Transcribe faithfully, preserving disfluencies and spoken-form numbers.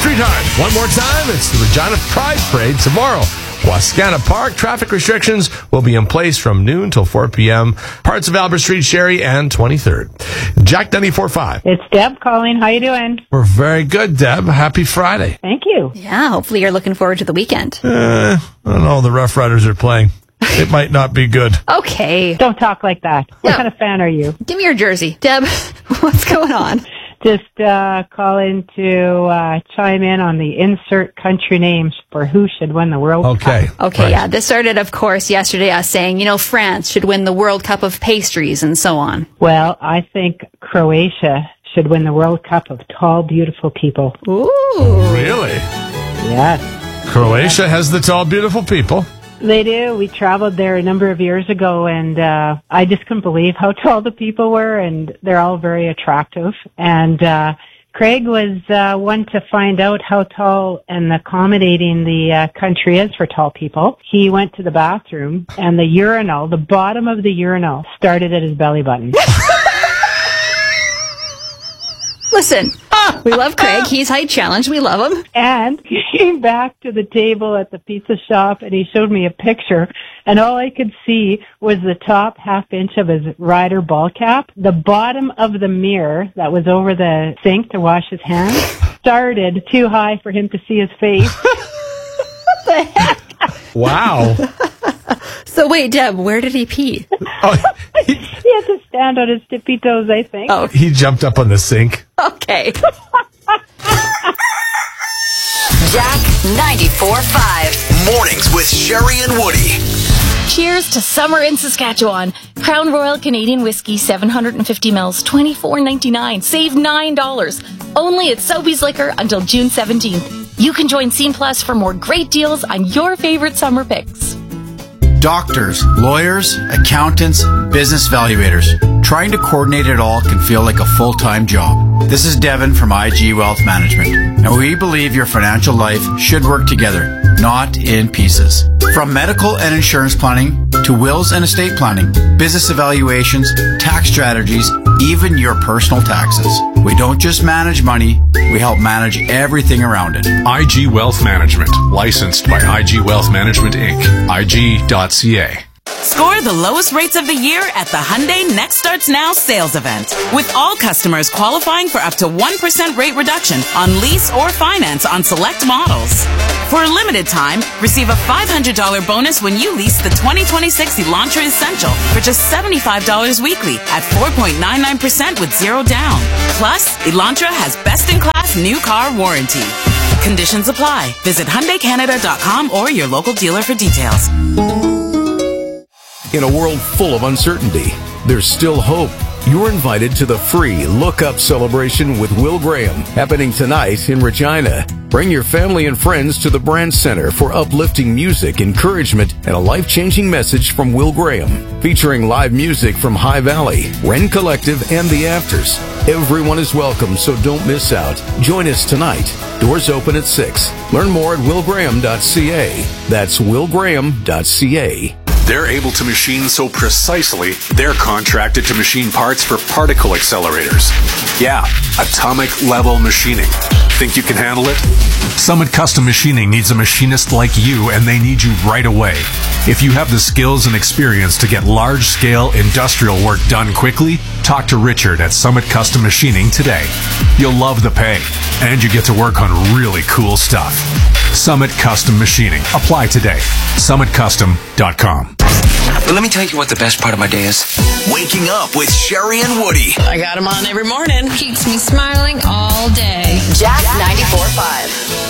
Street Heart. One more time, it's the Regina Pride Parade tomorrow. Wascana Park. Traffic restrictions will be in place from noon till four p.m. Parts of Albert Street, Sherry, and twenty-third. Jack ninety-four point five. It's Deb calling. How you doing? We're very good, Deb. Happy Friday. Thank you. Yeah, hopefully you're looking forward to the weekend. Uh, I don't know. The Rough Riders are playing. It might not be good. Okay. Don't talk like that. What No. kind of fan are you? Give me your jersey. Deb, what's going on? Just uh, calling to uh, chime in on the insert country names for who should win the World Okay. Cup. Okay, Right. yeah. This started, of course, yesterday us saying, you know, France should win the World Cup of pastries and so on. Well, I think Croatia should win the World Cup of tall, beautiful people. Ooh. Really? Yes. Croatia has the tall, beautiful people. They do. We traveled there a number of years ago, and uh, I just couldn't believe how tall the people were, and they're all very attractive. And uh, Craig was uh, one to find out how tall and accommodating the uh, country is for tall people. He went to the bathroom, and the urinal, the bottom of the urinal, started at his belly button. Listen, we love Craig. He's height challenged. We love him. And he came back to the table at the pizza shop, and he showed me a picture, and all I could see was the top half inch of his rider ball cap. The bottom of the mirror that was over the sink to wash his hands started too high for him to see his face. What the heck? Wow. So wait, Deb, where did he pee? Oh, he, He had to stand on his tippy toes, I think. Oh, he jumped up on the sink. okay. Jack ninety-four point five. Mornings with Sherry and Woody. Cheers to summer in Saskatchewan. Crown Royal Canadian Whiskey, seven hundred fifty milliliters, twenty-four ninety-nine. Save nine dollars. Only at Sobeys Liquor until June seventeenth. You can join Scene Plus for more great deals on your favorite summer picks. Doctors, lawyers, accountants, business valuators. Trying to coordinate it all can feel like a full-time job. This is Devin from I G Wealth Management, and we believe your financial life should work together, not in pieces. From medical and insurance planning to wills and estate planning, business evaluations, tax strategies, even your personal taxes. We don't just manage money, we help manage everything around it. I G Wealth Management, licensed by I G Wealth Management, Incorporated. I G dot C A. Score the lowest rates of the year at the Hyundai Next Starts Now sales event. With all customers qualifying for up to one percent rate reduction on lease or finance on select models. For a limited time, receive a five hundred dollars bonus when you lease the twenty twenty-six Elantra Essential for just seventy-five dollars weekly at four point nine nine percent with zero down. Plus, Elantra has best-in-class new car warranty. Conditions apply. Visit Hyundai Canada dot com or your local dealer for details. In a world full of uncertainty, there's still hope. You're invited to the free Look Up celebration with Will Graham, happening tonight in Regina. Bring your family and friends to the Brand Center for uplifting music, encouragement, and a life-changing message from Will Graham, featuring live music from High Valley, Wren Collective, and The Afters. Everyone is welcome, so don't miss out. Join us tonight. Doors open at six. Learn more at will graham dot c a. That's will graham dot c a. They're able to machine so precisely, they're contracted to machine parts for particle accelerators. Yeah, atomic level machining. Think you can handle it? Summit Custom Machining needs a machinist like you, and they need you right away. If you have the skills and experience to get large-scale industrial work done quickly, talk to Richard at Summit Custom Machining today. You'll love the pay, and you get to work on really cool stuff. Summit Custom Machining. Apply today. summit custom dot com. But let me tell you what the best part of my day is. Waking up with Sherry and Woody. I got him on every morning. Keeps me smiling all day. Jack ninety-four point five.